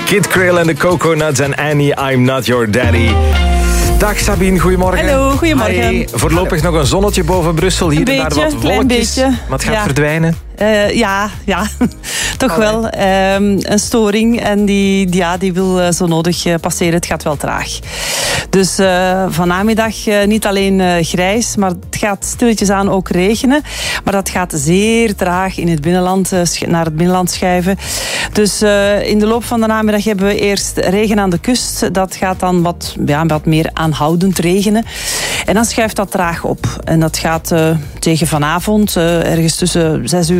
Kid Creole en de Coconuts en Annie, I'm Not Your Daddy. Dag Sabine, goedemorgen. Hallo, goedemorgen. Hey, voorlopig nog een zonnetje boven Brussel. Hier en daar wat wolkjes. Maar het gaat verdwijnen. Ja, toch wel. Een storing en die wil zo nodig passeren. Het gaat wel traag. Dus vanmiddag niet alleen grijs, maar het gaat stilletjes aan ook regenen. Maar dat gaat zeer traag in het binnenland, naar het binnenland schuiven. Dus in de loop van de namiddag hebben we eerst regen aan de kust. Dat gaat dan wat meer aanhoudend regenen. En dan schuift dat traag op. En dat gaat tegen vanavond, ergens tussen 6 uur